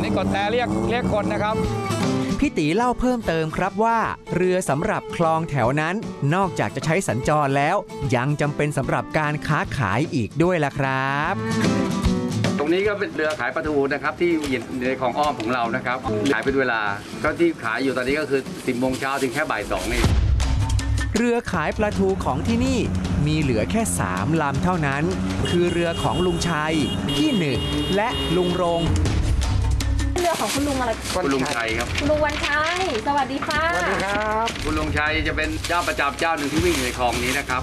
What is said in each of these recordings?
นี้กดแต่เรียกคนนะครับพี่ตีเล่าเพิ่มเติมครับว่าเรือสำหรับคลองแถวนั้นนอกจากจะใช้สัญจรแล้วยังจำเป็นสำหรับการค้าขายอีกด้วยล่ะครับตรงนี้ก็เป็นเรือขายปลาทูนะครับที่ในคลองอ้อมของเรานะครับขายเป็นเวลาก็ที่ขายอยู่ตอนนี้ก็คือ10 โมงเช้าถึงแค่บ่าย 2นี่เรือขายปลาทูของที่นี่มีเหลือแค่3 ลำเท่านั้นคือเรือของลุงชัยพี่หนึ่งและลุงรงเรือของคุณลุงอะไรคุณลุงชัยครับคุณลุงวันชัยสวัสดีค่ะสวัสดีครับคุณลุงชัยจะเป็นเจ้าประจำเจ้าหนึ่งที่วิ่งในคลองนี้นะครับ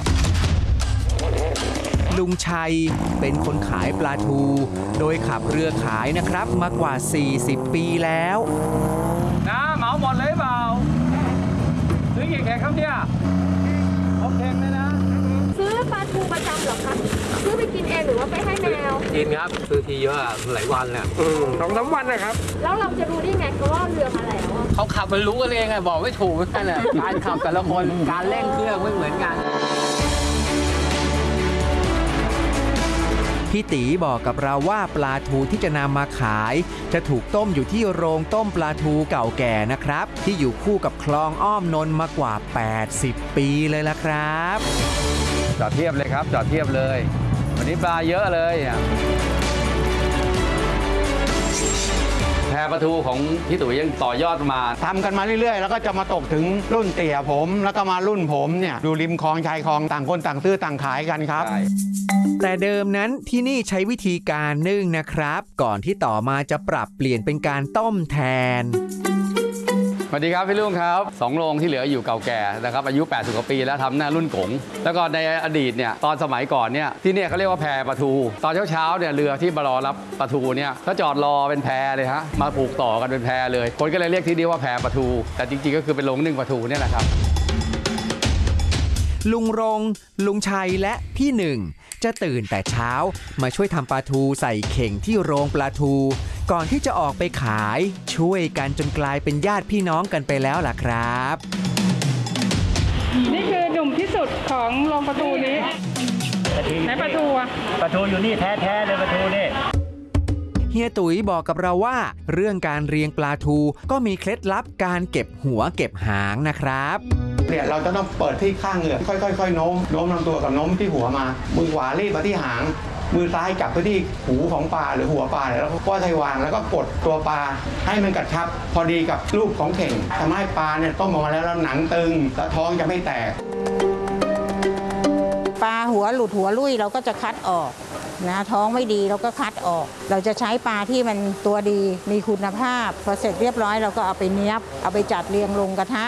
ลุงชัยเป็นคนขายปลาทูโดยขับเรือขายนะครับมากว่า40 ปีแล้วนะเหมาหมดเลยเปล่าซื้อกี่แข่งครับเนี่ย6 แข่งเลยนะซื้อปลาทูประจำเหรอคะซื้อไปกินเองหรือว่าไปให้แมวกินครับซื้อทีเยอะหลายวันเนี่ย 2-3 วันนะครับแล้วเราจะรู้ได้ไงก็ว่าเรือมาแล้วเขาขับมันรู้กันเองไงบอกไม่ถูกเหมือนกันเลยการขับแต่ละคนการเร่งเครื่องไม่เหมือนกันพี่ตีบอกกับเราว่าปลาทูที่จะนำมาขายจะถูกต้มอยู่ที่โรงต้มปลาทูเก่าแก่นะครับที่อยู่คู่กับคลองอ้อมนนท์มากว่า80 ปีเลยล่ะครับจอดเทียบเลยครับจอดเทียบเลยวันนี้ปลาเยอะเลยแพปลาทูของพี่ตุ๋ยยังต่อยอดมาทำกันมาเรื่อยๆแล้วก็จะมาตกถึงรุ่นเตี่ยผมแล้วก็มารุ่นผมเนี่ยดูริมคลองชายคลองต่างคนต่างซื้อต่างขายกันครับแต่เดิมนั้นที่นี่ใช้วิธีการนึ่งนะครับก่อนที่ต่อมาจะปรับเปลี่ยนเป็นการต้มแทนสวัสดีครับพี่ลุงครับ2 โรงที่เหลืออยู่เก่าแก่นะครับอายุ80 กว่าปีแล้วทำหน้ารุ่นกงแล้วก็ในอดีตเนี่ยตอนสมัยก่อนเนี่ยที่เนี่ยเขาเรียกว่าแพปลาทูตอนเช้าเนี่ยเรือที่มารอรับปลาทูเนี่ยเขาจอดรอเป็นแพเลยฮะมาผูกต่อกันเป็นแพเลยคนก็เลยเรียกที่นี่ว่าแพปลาทูแต่จริงๆก็คือเป็นโรงนึ่งปลาทูเนี่ยแหละครับลุงรงลุงชัยและพี่หนึ่งจะตื่นแต่เช้ามาช่วยทำปลาทูใส่เข่งที่โรงปลาทูก่อนที่จะออกไปขายช่วยกันจนกลายเป็นญาติพี่น้องกันไปแล้วล่ะครับนี่คือหนุ่มที่สุดของโรงปลาทูนี้ไหนปลาทูอะปลาทูอยู่นี่แท้ๆเลยปลาทูนี่เฮียตุ๋ยบอกกับเราว่าเรื่องการเรียงปลาทูก็มีเคล็ดลับการเก็บหัวเก็บหางนะครับเนี่ยเราจะต้องเปิดที่ข้างเหงือกค่อยๆโน้มลำตัวกับโน้มที่หัวมามือขวารีบมาที่หางมือซ้ายจับไปที่หูของปลาหรือหัวปลาแล้วก็ไทยวางแล้วก็กดตัวปลาให้มันกระชับพอดีกับรูปของเข่งทำให้ปลาเนี่ยต้มออกมาแล้วหนังตึงและท้องจะไม่แตกปลาหัวหลุดหัวลุ่ยเราก็จะคัดออกนะท้องไม่ดีเราก็คัดออกเราจะใช้ปลาที่มันตัวดีมีคุณภาพพอเสร็จเรียบร้อยเราก็เอาไปเนี๊ยบเอาไปจัดเรียงลงกระทะ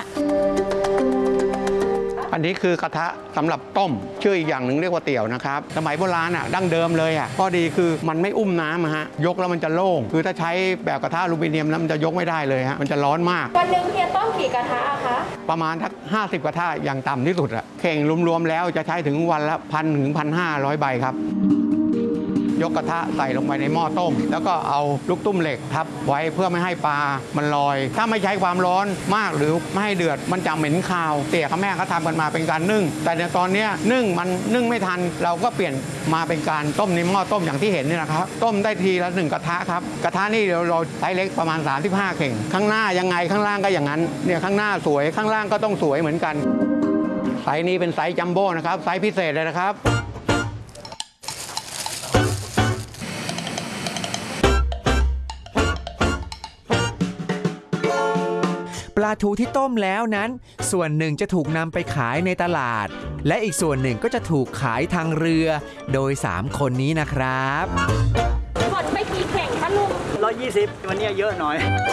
อันนี้คือกระทะสำหรับต้มชื่ออีกอย่างหนึ่งเรียกว่าเตี่ยวนะครับสมัยโบราณดั้งเดิมเลยข้อดีคือมันไม่อุ้มน้ำฮะยกแล้วมันจะโล่งคือถ้าใช้แบบกระทะอลูมิเนียมแล้วมันจะยกไม่ได้เลยฮะมันจะร้อนมากวันหนึ่งเฮียต้มกี่กระทะคะประมาณทัก50 กระทะอย่างต่ำที่สุดเข่งรวมๆแล้วจะใช้ถึงวันละ1,000 ถึง 1,500 ใบครับยกกระทะใส่ลงไปในหม้อต้มแล้วก็เอาลูกตุ้มเหล็กทับไว้เพื่อไม่ให้ปลามันลอยถ้าไม่ใช้ความร้อนมากหรือไม่ให้เดือดมันจะเหม็นคาวเตี่ยกับแม่เขาทำกันมาเป็นการนึ่งแต่ในตอนนี้มันนึ่งไม่ทันเราก็เปลี่ยนมาเป็นการต้มในหม้อต้มอย่างที่เห็นนี่นะครับต้มได้ทีละ1 กระทะครับกระทะนี่เราไซส์เล็กประมาณ35 เข่งข้างหน้ายังไงข้างล่างก็อย่างนั้นเนี่ยข้างหน้าสวยข้างล่างก็ต้องสวยเหมือนกันไซส์นี้เป็นไซส์จัมโบ้นะครับไซส์พิเศษเลยนะครับปลาทูที่ต้มแล้วนั้นส่วนหนึ่งจะถูกนำไปขายในตลาดและอีกส่วนหนึ่งก็จะถูกขายทางเรือโดย3 คนนี้นะครับหมดไปกี่แข่งคะลุง 120วันนี้เยอะหน่อย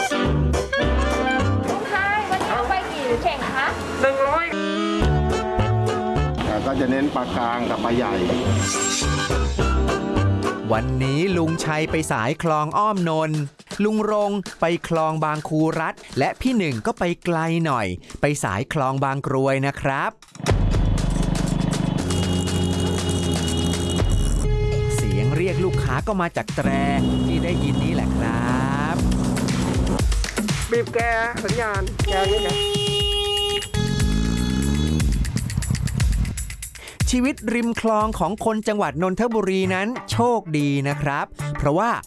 ลุงชายวันนี้เอาไปกี่แข่งคะ 100ก็จะเน้นปลากลางกับปลาใหญ่วันนี้ลุงชัยไปสายคลองอ้อมนนท์ลุงรงไปคลองบางคูรัฐและพี่หนึ่งก็ไปไกลหน่อยไปสายคลองบางกรวยนะครับเสียงเรียกลูกค้าก็มาจากแตรที่ได้ยินนี้แหละครับบีบแกสัญญาณแกนี่ไงชีวิตริมคลองของคนจังหวัดนนทบุรีนั้นโชคดีนะครับเพราะว่า